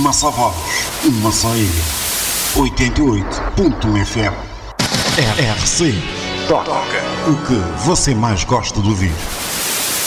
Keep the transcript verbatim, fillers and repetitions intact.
uma só voz, uma só ilha. oitenta e oito ponto um F M. R C. Toca o que você mais gosta de ouvir.